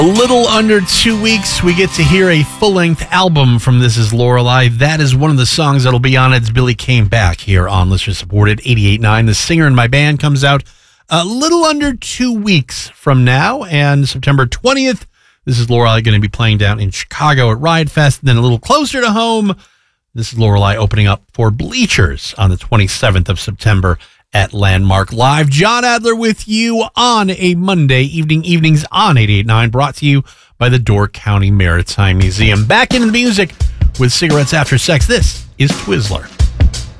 A little under 2 weeks, we get to hear a full-length album from This Is Lorelei. That is one of the songs that'll be on it. It's Billy Came Back here on Listener Supported 88.9. The Singer in My Band comes out a little under 2 weeks from now, and September 20th, This Is Lorelei going to be playing down in Chicago at Riot Fest. And then a little closer to home, This Is Lorelei opening up for Bleachers on the 27th of September at Landmark Live. John Adler with you on a Monday evenings on 88.9, brought to you by the Door County Maritime Museum. Back into the music with Cigarettes After Sex. This is Twizzler.